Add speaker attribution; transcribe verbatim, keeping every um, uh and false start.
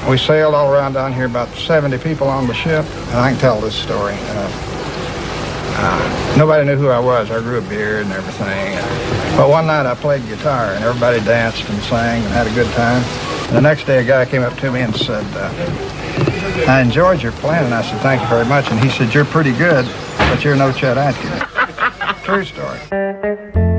Speaker 1: We sailed all around down here, about seventy people on the ship, and I can tell this story. Uh, uh, nobody knew who I was. I grew a beard and everything. But one night I played guitar, and everybody danced and sang and had a good time. And the next day a guy came up to me and said, uh, I enjoyed your playing, and I said, thank you very much. And he said, you're pretty good, but you're no Chet Atkins. True story.